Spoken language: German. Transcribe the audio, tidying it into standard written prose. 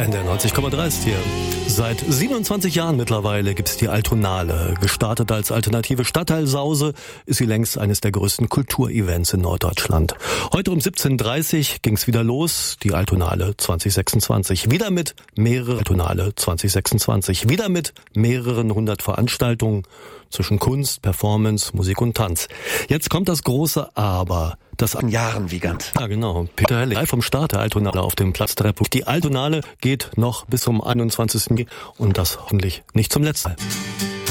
NDR 90,3 ist hier. Seit 27 Jahren mittlerweile gibt's die Altonale. Gestartet als alternative Stadtteilsause ist sie längst eines der größten Kulturevents in Norddeutschland. Heute um 17:30 Uhr ging's wieder los, die Altonale 2026. Wieder mit mehreren Altonale 2026. Wieder mit mehreren hundert Veranstaltungen zwischen Kunst, Performance, Musik und Tanz. Jetzt kommt das große Aber. Das in Jahren, Wiegand. Ja, genau. Peter Hellig, live vom Start der Altonale auf dem Platz der Republik. Die Altonale geht noch bis zum 21. und das hoffentlich nicht zum letzten Mal.